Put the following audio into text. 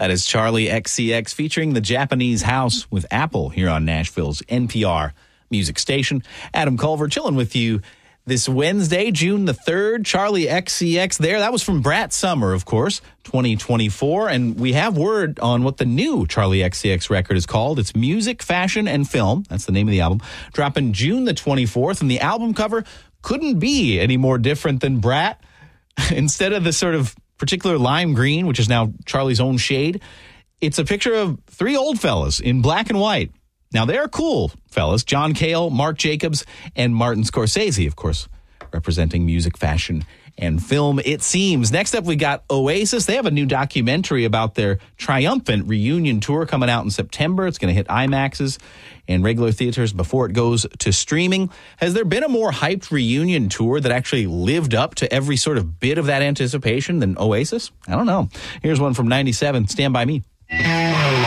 That is Charlie XCX featuring The Japanese House with Apple here on Nashville's NPR music station. Adam Culver chilling with you this Wednesday, June the 3rd. Charlie XCX there. That was from Brat Summer, of course, 2024. And we have word on what the new Charlie XCX record is called. It's Music, Fashion, and Film. That's the name of the album. Dropping June the 24th. And the album cover couldn't be any more different than Brat. Instead of the sort of particular lime green, which is now Charlie's own shade, it's a picture of three old fellas in black and white. Now, they're cool fellas. John Cale, Marc Jacobs, and Martin Scorsese, of course, representing music, fashion, and film, it seems. Next up, we got Oasis. They have a new documentary about their triumphant reunion tour coming out in September. It's going to hit IMAXs and regular theaters before it goes to streaming. Has there been a more hyped reunion tour that actually lived up to every sort of bit of that anticipation than Oasis? I don't know. Here's one from 97, Stand By Me.